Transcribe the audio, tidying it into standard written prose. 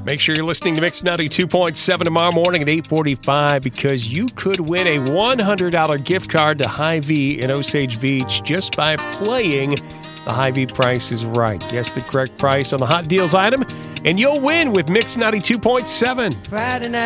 Make sure you're listening to Mix 92.7 tomorrow morning at 8:45 because you could win a $100 gift card to Hy-Vee in Osage Beach just by playing the Hy-Vee Price is Right. Guess the correct price on the hot deals item, and you'll win with Mix 92.7. Friday night.